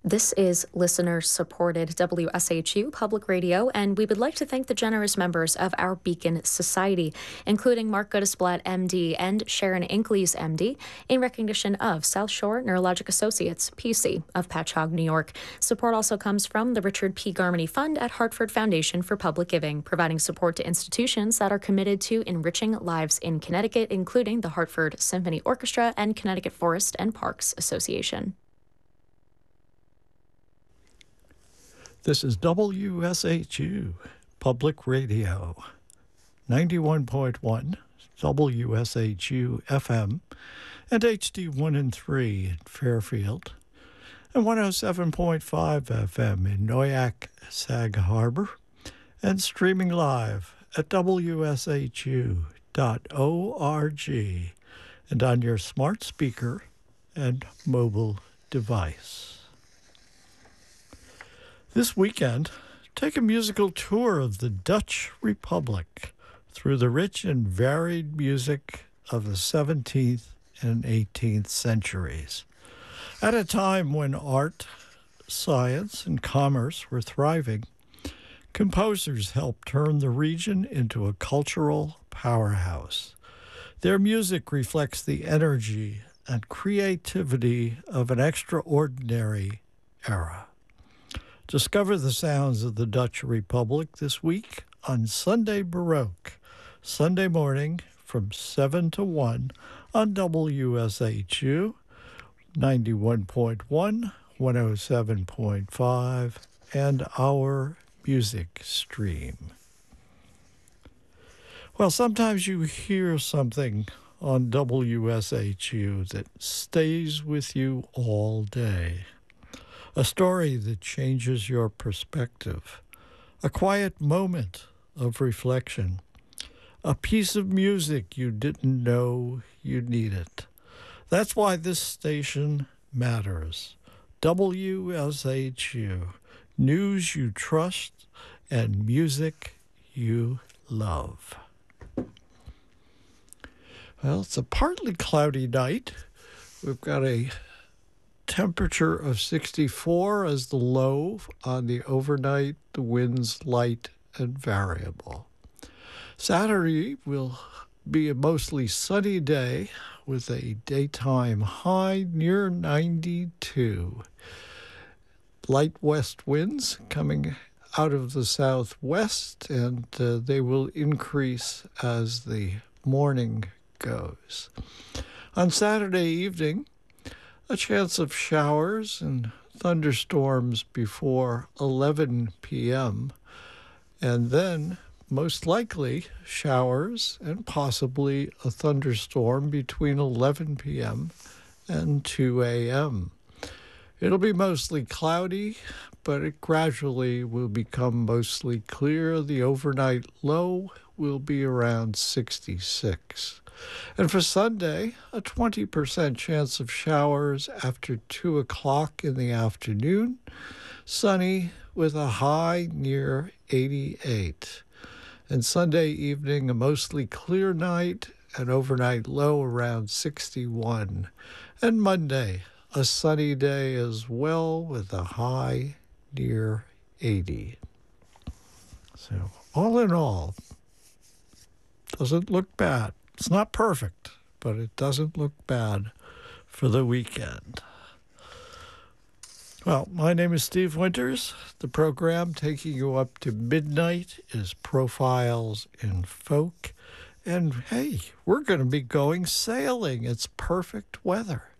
This is listener-supported WSHU Public Radio, and we would like to thank the generous members of our Beacon Society, including Mark Goodesblatt, MD, and Sharon Inkleys, MD, in recognition of South Shore Neurologic Associates, PC, of Patchogue, New York. Support also comes from the Richard P. Garmany Fund at Hartford Foundation for Public Giving, providing support to institutions that are committed to enriching lives in Connecticut, including the Hartford Symphony Orchestra and Connecticut Forest and Parks Association. This is WSHU Public Radio, 91.1 WSHU FM and HD1 and 3 in Fairfield, and 107.5 FM in Noyac, Sag Harbor, and streaming live at WSHU.org and on your smart speaker and mobile device. This weekend, take a musical tour of the Dutch Republic through the rich and varied music of the 17th and 18th centuries. At a time when art, science, and commerce were thriving, composers helped turn the region into a cultural powerhouse. Their music reflects the energy and creativity of an extraordinary era. Discover the sounds of the Dutch Republic this week on Sunday Baroque, Sunday morning from 7 to 1 on WSHU 91.1, 107.5, and our music stream. Well, sometimes you hear something on WSHU that stays with you all day. A story that changes your perspective, a quiet moment of reflection, a piece of music you didn't know you needed. That's why this station matters. WSHU, news you trust and music you love. Well, it's a partly cloudy night. We've got a temperature of 64 as the low on the overnight. The wind's light and variable. Saturday will be a mostly sunny day with a daytime high near 92. Light west winds coming out of the southwest, and they will increase as the morning goes. On Saturday evening, a chance of showers and thunderstorms before 11 p.m., and then most likely showers and possibly a thunderstorm between 11 p.m. and 2 a.m. It'll be mostly cloudy, but it gradually will become mostly clear. The overnight low will be around 66. And for Sunday, a 20% chance of showers after 2 o'clock in the afternoon, sunny with a high near 88. And Sunday evening, a mostly clear night, an overnight low around 61. And Monday, a sunny day as well with a high near 80. So all in all, doesn't look bad. It's not perfect, but it doesn't look bad for the weekend. Well, my name is Steve Winters. The program taking you up to midnight is Profiles in Folk. And hey, we're going to be going sailing. It's perfect weather.